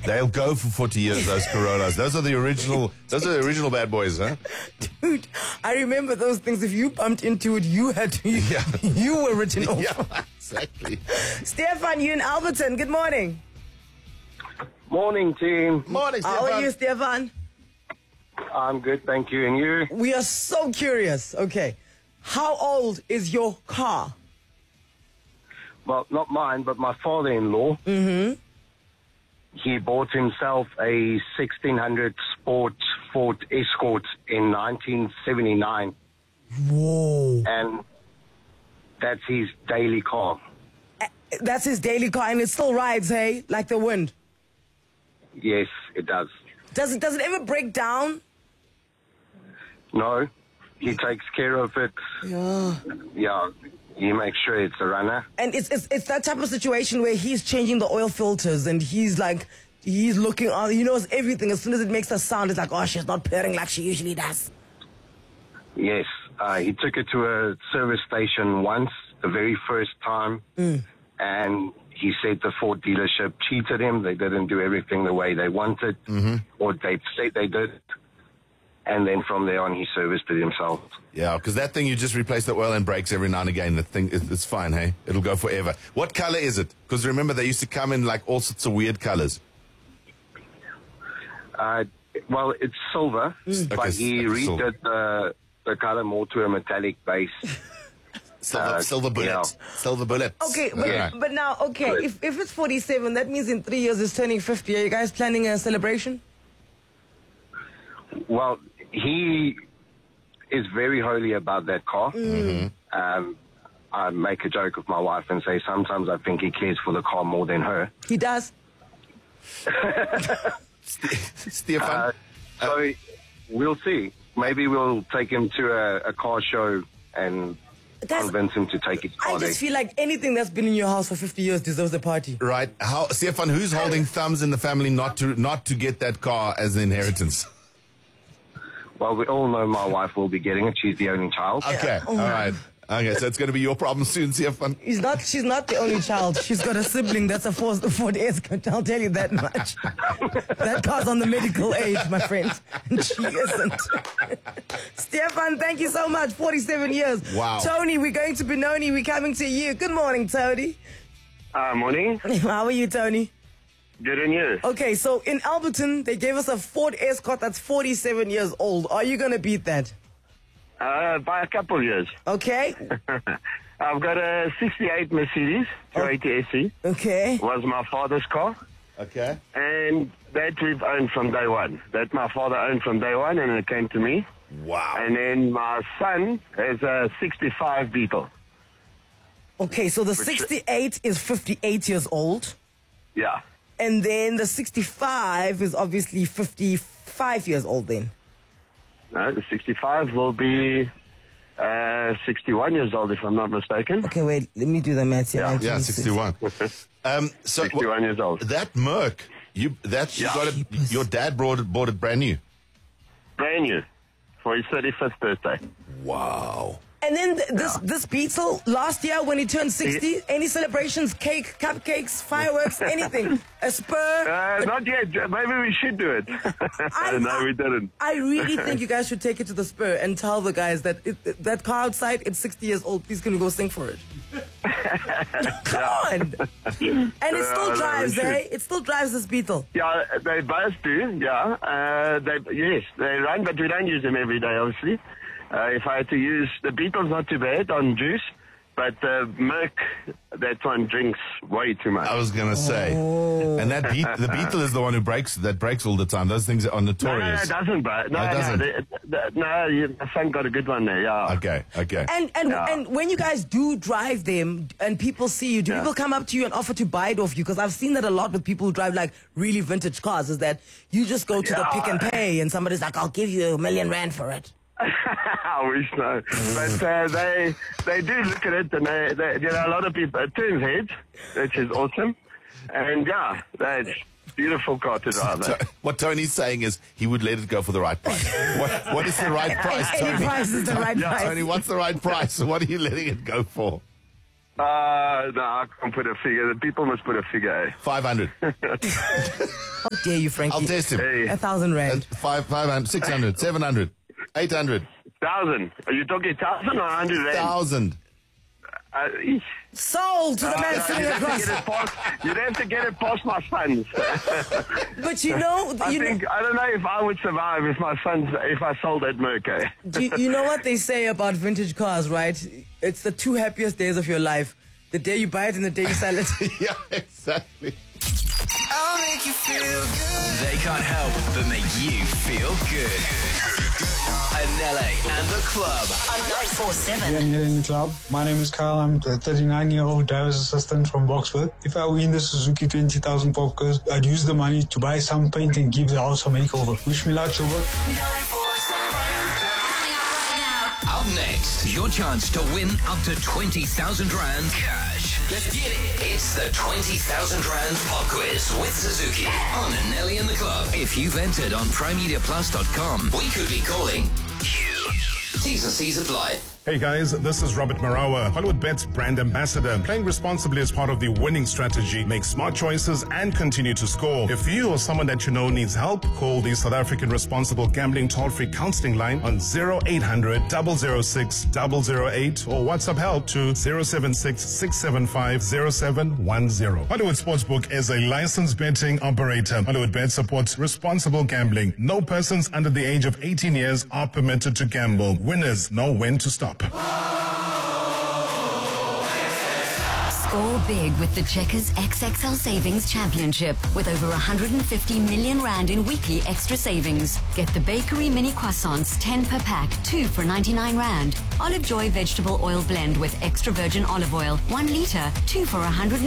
They'll go for 40 years, those Corollas. Those are the original bad boys, huh? Dude, I remember those things. If you bumped into it, you had to. You were written off. Yeah, exactly. Stefan, you in Alberton. Good morning. Morning, team. Morning, How are you, Stefan? I'm good, thank you. And you? We are so curious. Okay. How old is your car? Well, not mine, but my father-in-law. Mm-hmm. He bought himself a 1600 Sport Ford Escort in 1979. Whoa. And that's his daily car. That's his daily car, and it still rides, hey? Like the wind. Yes, it does. Does it ever break down? No, he takes care of it. Yeah. Yeah, he makes sure it's a runner. And it's that type of situation where he's changing the oil filters and he's looking on, he knows everything. As soon as it makes a sound, it's like, oh, she's not purring like she usually does. Yes, he took it to a service station once, the very first time, and he said the Ford dealership cheated him. They didn't do everything the way they wanted, or they said they did. And then from there on, he serviced it himself. Yeah, because that thing, you just replace the oil and brakes every now and again. The thing, it's fine, hey? It'll go forever. What color is it? Because remember, they used to come in like all sorts of weird colors. Well, it's silver, but he redid the color more to a metallic base. Silver bullet. Yeah. Silver bullet. Okay, Yeah. but now, okay, Good. if it's 47, that means in 3 years it's turning 50. Are you guys planning a celebration? Well, he is very holy about that car. I make a joke with my wife and say sometimes I think he cares for the car more than her. He does. Stefan? So we'll see. Maybe we'll take him to a car show and convince him to take his car I there. just feel like anything that's been in your house for 50 years deserves a party. Right. Stefan, who's holding thumbs in the family not to get that car as an inheritance? Well, we all know my wife will be getting it. She's the only child. Okay. All right. Okay, so it's going to be your problem soon, Stefan. She's not the only child. She's got a sibling that's a Ford Escort. I'll tell you that much. That car's on the medical age, my friend. And she isn't. Stefan, thank you so much. 47 years. Wow. Tony, we're going to Benoni. We're coming to you. Good morning, Tony. Morning. How are you, Tony? Good and you? Okay, so in Alberton, they gave us a Ford Escort that's 47 years old. Are you going to beat that? By a couple of years. Okay. I've got a 68 Mercedes 280 SE. Okay. Was my father's car. Okay. And that we've owned from day one. That my father owned from day one, and it came to me. Wow. And then my son has a 65 Beetle. Okay, so the 68 is 58 years old. Yeah. And then the 65 is obviously 55 years old then. No, the 65 will be 61 years old, if I'm not mistaken. Okay, wait, let me do the maths here. Yeah. Yeah, 61. So 61 years old. that Merc, you got it. Your dad bought it brand new. Brand new. For his 35th birthday. Wow. And then this Beetle, last year when he turned 60, any celebrations, cake, cupcakes, fireworks, anything? A spur? Not yet. Maybe we should do it. No, we didn't. I really think you guys should take it to the spur and tell the guys that that car outside, it's 60 years old. Please can you go sing for it? Come on. And it still drives, eh? It still drives this Beetle. Yeah, they both do, yeah. Yes, they run, but we don't use them every day, obviously. If I had to use, the Beetle's not too bad on juice, but the Merc, that one drinks way too much. I was going to say. And the Beetle is the one who breaks all the time. Those things are notorious. No, it doesn't, bro. No, it doesn't. My son got a good one there, yeah. Okay. And when you guys do drive them and people see you, do people come up to you and offer to buy it off you? Because I've seen that a lot with people who drive like really vintage cars, is that you just go to the Pick and Pay and somebody's like, I'll give you R1,000,000 for it. I wish no. But they do look at it, and they a lot of people, it turns heads, which is awesome. And yeah, that's beautiful car to drive. What Tony's saying is he would let it go for the right price. What is the right price, Tony? Any price is the right price. Tony, what's the right price? What are you letting it go for? No, I can't put a figure. The people must put a figure. 500. dare you, Frankie? I'll test him. Hey, 1,000 rand. 500, 600, 700, 800, 1,000. Are you talking 1,000 or 100 rand? 1,000. Eesh. Sold to the man sitting You'd have to across. get it past- You'd have to get it past my sons. But you know, I don't know if I would survive if I sold that Merco. you know what they say about vintage cars, right? It's the 2 happiest days of your life. The day you buy it and the day you sell it. Yeah, exactly. I'll make you feel good. They can't help but make you feel good. Anele and the club. On 947. I'm here in the club. My name is Kyle. I'm the 39-year-old driver's assistant from Boxford. If I win the Suzuki 20,000 Popcars, I'd use the money to buy some paint and give the house a makeover. Wish me luck, Chuba. Up next, your chance to win up to 20,000 Rand cash. Let's get it. It's the 20,000 Rand pop quiz with Suzuki on Nelly and the Club. If you've entered on PrimeMediaPlus.com, we could be calling you. T's and C's apply. Hey guys, this is Robert Marawa, Hollywood Bet's brand ambassador. Playing responsibly is part of the winning strategy. Make smart choices and continue to score. If you or someone that you know needs help, call the South African Responsible Gambling Toll-Free Counseling Line on 0800 006 008 or WhatsApp help to 076 675 0710. Hollywood Sportsbook is a licensed betting operator. Hollywood Bet supports responsible gambling. No persons under the age of 18 years are permitted to gamble. Winners know when to stop. Score big with the Checkers XXL Savings Championship with over 150 million Rand in weekly extra savings. Get the bakery mini croissants 10 per pack, 2 for 99 Rand. Olive Joy vegetable oil blend with extra virgin olive oil, 1 litre, 2 for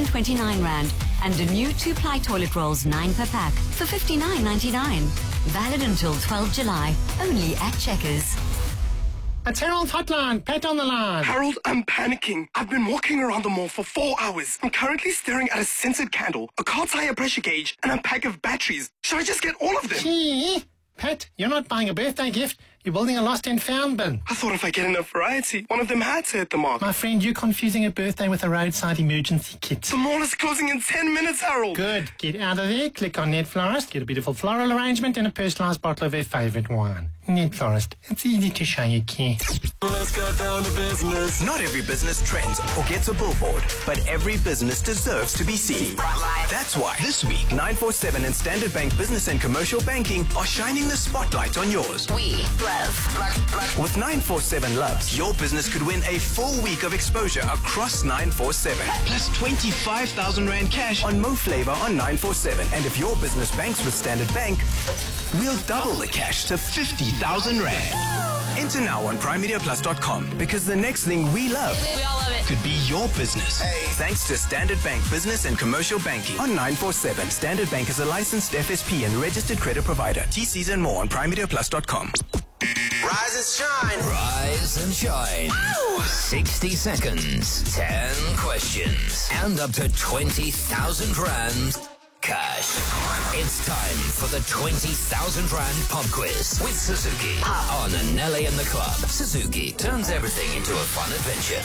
129 Rand. And a new 2-ply toilet rolls 9 per pack for 59.99. Valid until 12 July, only at Checkers. It's Harold Hotline. Pat on the line. Harold, I'm panicking. I've been walking around the mall for 4 hours. I'm currently staring at a scented candle, a car tire pressure gauge, and a pack of batteries. Should I just get all of them? Gee, Pat, you're not buying a birthday gift. You're building a lost and found bin. I thought if I get enough variety, one of them had to hit the mark. My friend, you're confusing a birthday with a roadside emergency kit. The mall is closing in 10 minutes, Harold. Good. Get out of there. Click on Net Florist. Get a beautiful floral arrangement and a personalised bottle of their favourite wine. Net Florist. It's easy to show you care. Let's go down to business. Not every business trends or gets a billboard, but every business deserves to be seen. That's why this week, 947 and Standard Bank Business and Commercial Banking are shining the spotlight on yours. We love. With 947 Loves, your business could win a full week of exposure across 947. Plus 25,000 Rand cash on Mo Flavor on 947. And if your business banks with Standard Bank, we'll double the cash to 50,000 Rand. Enter now on PrimeMediaPlus.com because the next thing we love could be your business. Thanks to Standard Bank Business and Commercial Banking on 947. Standard Bank is a licensed FSP and registered credit provider. TCs and more on PrimeMediaPlus.com. Rise and shine. Rise and shine. Ow. 60 seconds, 10 questions, and up to 20,000 Rand cash. It's time for the 20,000 Rand pop quiz with Suzuki on Nelly and the Club. Suzuki turns everything into a fun adventure.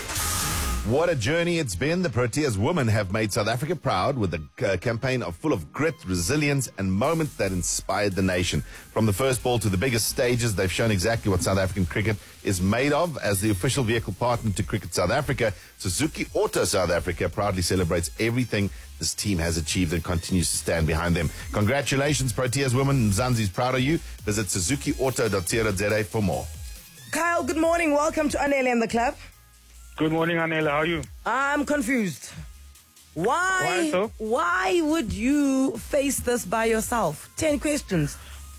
What a journey it's been. The Proteas women have made South Africa proud with a campaign full of grit, resilience, and moments that inspired the nation. From the first ball to the biggest stages, they've shown exactly what South African cricket is made of. As the official vehicle partner to Cricket South Africa, Suzuki Auto South Africa proudly celebrates everything this team has achieved and continues to stand behind them. Congratulations, Proteas women. Mzansi's proud of you. Visit suzukiauto.co.za for more. Kyle, good morning. Welcome to Anele and the Club. Good morning, Anela. How are you? I'm confused. Why? Why so? Why would you face this by yourself? 10 questions.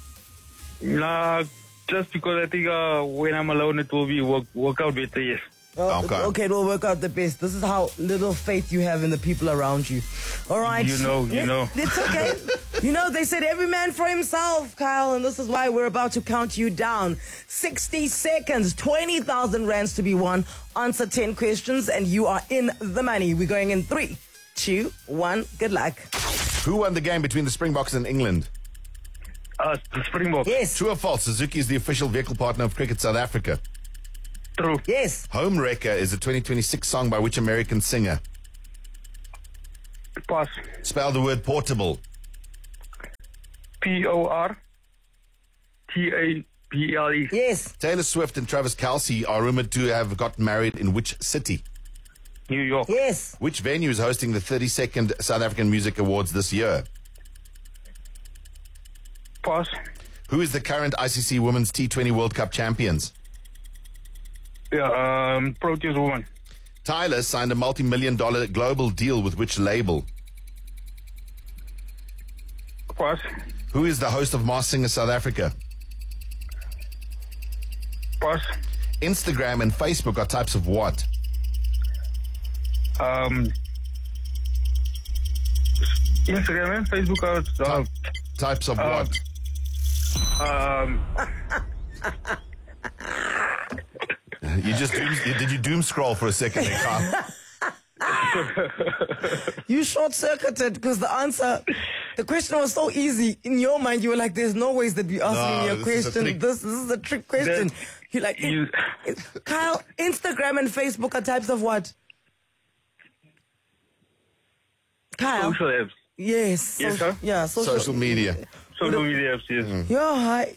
Nah, just because I think when I'm alone, it will be work out better, yes. Okay, it will work out the best. This is how little faith you have in the people around you. All right. You know. It's okay. They said every man for himself, Kyle, and this is why we're about to count you down. 60 seconds, 20,000 Rands to be won. Answer 10 questions, and you are in the money. We're going in 3, 2, 1. Good luck. Who won the game between the Springboks and England? The Springbok. Yes. True or false? Suzuki is the official vehicle partner of Cricket South Africa. True. Yes. Home Wrecker is a 2026 song by which American singer? Pass. Spell the word portable. P-O-R-T-A-B-L-E. Yes. Taylor Swift and Travis Kelce are rumored to have gotten married in which city? New York. Yes. Which venue is hosting the 32nd South African Music Awards this year? Pass. Who is the current ICC Women's T20 World Cup champions? Yeah, Proteus woman. Tyler signed a multi-million-dollar global deal with which label? Pass. Who is the host of Masked Singer South Africa? Pass. Instagram and Facebook are types of what? Instagram and Facebook are Types of what? Did you doom scroll for a second there, Carl? You short-circuited because the question was so easy. In your mind, you were like, there's no ways that we asking me a question. This is a trick question. You're like, Kyle, Instagram and Facebook are types of what? Kyle? Social apps. Yes. Yes, sir? Yeah, social media. Social media apps, yes. Yo, hi.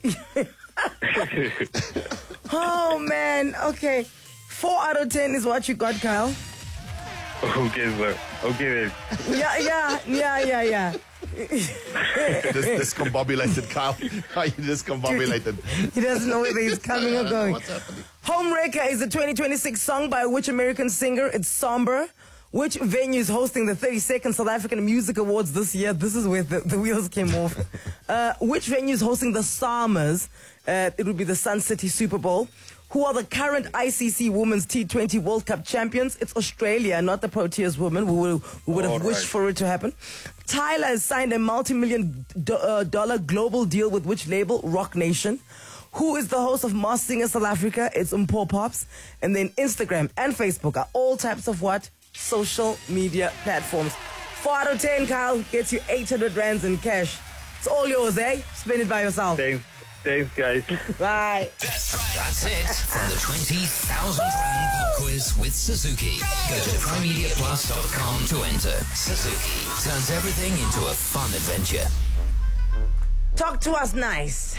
Oh, man. Okay. 4 out of 10 is what you got, Kyle. Okay, sir. Okay, then. Yeah. Discombobulated, Kyle. Are you discombobulated? He doesn't know whether he's coming or going. What's happening? Homewrecker is a 2026 song by which American singer? It's Somber. Which venue is hosting the 32nd South African Music Awards this year? This is where the wheels came off. Which venue is hosting the SAMAs? It would be the Sun City Super Bowl. Who are the current ICC Women's T20 World Cup champions? It's Australia, not the Proteas women who would have wished for it to happen. Tyler has signed a multi-million-dollar global deal with which label? Rock Nation. Who is the host of Masked Singer South Africa? It's Pops. And then Instagram and Facebook are all types of what? Social media platforms. 4 out of 10, Kyle, gets you 800 rands in cash. It's all yours, eh? Spend it by yourself. Thanks, guys. Bye. That's it from the 20,000 rand pop quiz with Suzuki. Go to ProMediaPlus.com to enter. Suzuki turns everything into a fun adventure. Talk to us nice.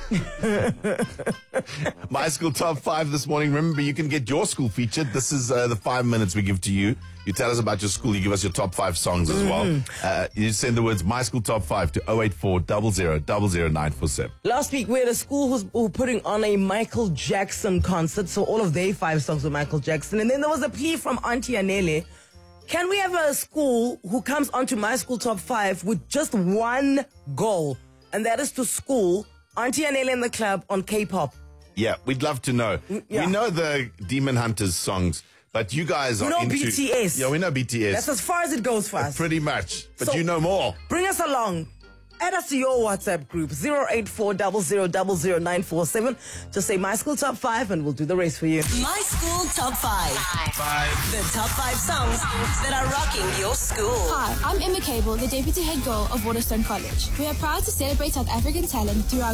My school top 5 this morning. Remember, you can get your school featured. This is the 5 minutes we give to you. You tell us about your school. You give us your top 5 songs as well. You send the words My School Top 5 to 084 00 00947. Last week, we had a school who were putting on a Michael Jackson concert. So all of their 5 songs were Michael Jackson. And then there was a plea from Auntie Anele. Can we have a school who comes onto My School Top 5 with just one goal? And that is to school Auntie Anele and the club on K-pop. Yeah, we'd love to know. Yeah. We know the Demon Hunters songs, but you guys are into... BTS. Yeah, we know BTS. That's as far as it goes for us. Pretty much. But So, you know more. Bring us along. Add us to your WhatsApp group, 084 00 947. Just say My School Top 5 and we'll do the race for you. My School Top 5. The top 5 songs that are rocking your school. Hi, I'm Emma Cable, the Deputy Head Girl of Waterstone College. We are proud to celebrate South African talent through our